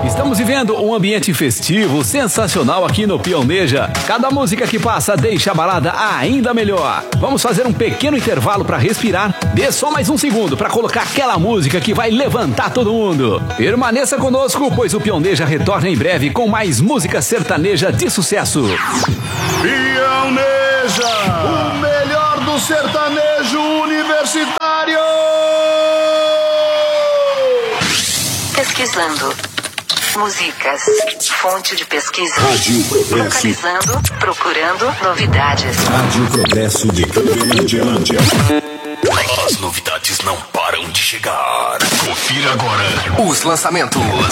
Estamos vivendo um ambiente festivo sensacional aqui no Pioneja. Cada música que passa deixa a balada ainda melhor. Vamos fazer um pequeno intervalo para respirar. Dê só mais um segundo para colocar aquela música que vai levantar todo mundo. Permaneça conosco, pois o Pioneja retorna em breve com mais música sertaneja de sucesso. Pioneja, o melhor do sertanejo universitário. Pesquisando. Músicas. Fonte de pesquisa. Rádio Progresso. Localizando. Procurando novidades. Rádio Progresso de Campinas. As novidades não param de chegar. Confira agora os lançamentos